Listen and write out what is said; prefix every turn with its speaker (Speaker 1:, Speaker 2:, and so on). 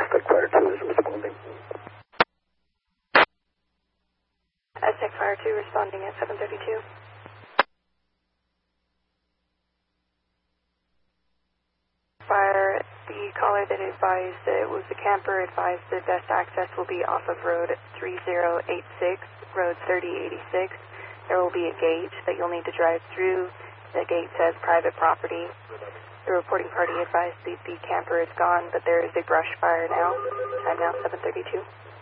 Speaker 1: Aztec Fire 2 is responding.
Speaker 2: Aztec Fire 2 responding at 732. Fire, the caller that advised that it was the camper advised the best access will be off of road 3086, road 3086. There will be a gate that you'll need to drive through. The gate says private property. The reporting party advised the camper is gone, but there is a brush fire now. Time now 732.